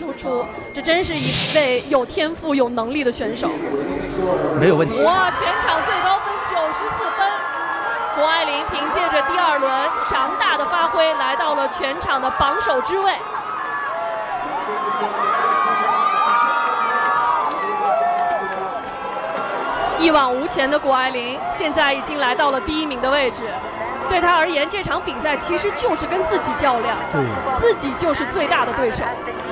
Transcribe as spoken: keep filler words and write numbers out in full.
突出，这真是一位有天赋、有能力的选手。 没有问题。 哇，全场最高分九十四分，谷爱凌凭借着第二轮强大的发挥，来到了全场的榜首之位。一往无前的谷爱凌，现在已经来到了第一名的位置。对她而言，这场比赛其实就是跟自己较量， 对， 自己就是最大的对手。